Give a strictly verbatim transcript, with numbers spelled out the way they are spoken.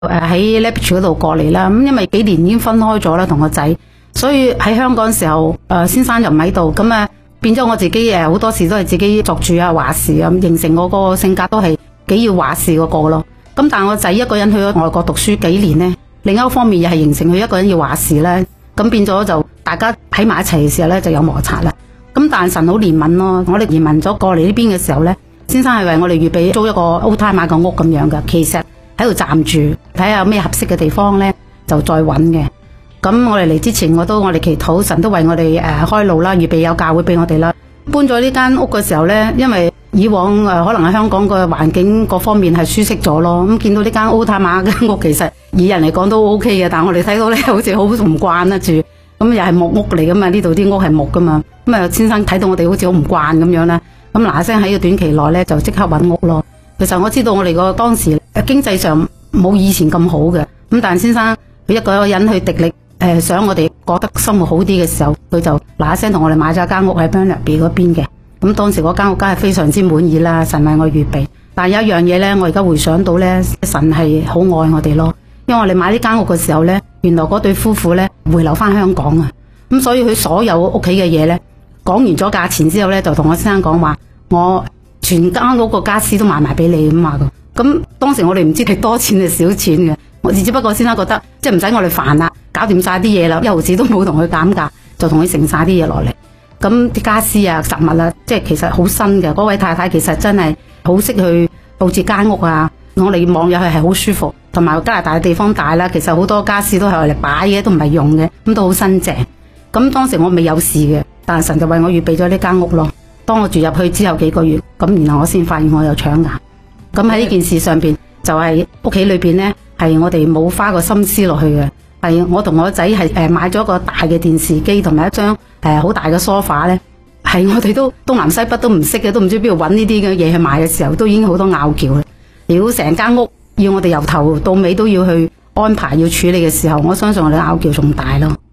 誒喺 Lethbridge 嗰度過嚟啦。咁因為幾年已經分開咗啦，同個仔，所以喺香港嘅時候，誒先生又唔喺度，咁啊變咗我自己誒好多時都係自己作主啊話事啊，形成我個性格都係幾要話事嗰個咯。咁但係我仔一個人去咗外國讀書幾年呢，另一方面又係形成佢一個人要話事咧，咁變咗就大家喺埋一齊嘅時候咧就有摩擦啦。咁但係神好憐憫咯，我哋移民咗過嚟呢邊嘅時候咧，先生係為我哋預備租一個 old timer 嘅屋咁樣嘅，其實喺度暫住，睇下有咩合適嘅地方咧就再揾嘅。咁我哋嚟之前我都我哋祈禱神都為我哋誒開路啦，預備有教會俾我哋啦。搬咗呢間屋嘅時候咧，因為以往誒可能喺香港個環境各方面係舒適咗咯，咁見到呢間 old timer 嘅屋其實以人嚟講都 OK 嘅，但係我哋睇到咧好似好唔慣啦住。咁又係木屋嚟噶嘛，呢度啲屋係木噶嘛，咁啊先生睇到我哋好似好唔慣咁樣啦，咁嗱嗱聲喺個短期內咧就即刻揾屋咯。其實我知道我哋個當時經濟上冇以前咁好嘅，咁但係先生佢一個人去滴力誒、呃、想我哋覺得生活好啲嘅時候，佢就嗱嗱聲同我哋買咗間屋喺 Burnaby 嗰邊嘅。咁當時嗰間屋梗係非常之滿意啦，神為我預備。但係有一樣嘢咧，我而家回想到咧，神係好愛我哋咯。因為我哋買呢間屋嘅時候咧，原來嗰對夫婦咧回流翻香港啊，咁所以佢所有屋企嘅嘢咧，講完咗價錢之後咧，就同我先生講話，我全間屋個家私都賣埋俾你咁話噶。咁當時我哋唔知係多錢定少錢嘅，我只不過先生覺得即係唔使我哋煩啦，搞掂晒啲嘢啦，一毫子都冇同佢減價，就同佢剩晒啲嘢落嚟。咁啲家私啊、雜物啊，即係其實好新嘅。嗰位太太其實真係好識去佈置間屋啊，我哋望入去係好舒服。同埋加拿大嘅地方大啦，其實好多家私都係嚟擺嘅，都唔係用嘅，咁都好新淨。咁當時我未有事嘅，但係神就為我預備咗呢間屋咯。當我住入去之後幾個月，咁然後我先發現我有腸癌。咁喺呢件事上邊，就係屋企裏邊呢，係我哋冇花個心思落去嘅。係我同我仔係誒買咗個大嘅電視機同埋一張誒好大嘅梳化咧，係我哋都東南西北都唔識嘅，都唔知邊度揾呢啲嘅嘢去買嘅時候，都已經好多拗撬啦。如果成間屋要我哋由頭到尾都要去安排要處理嘅時候，我相信我哋拗撬仲大咯。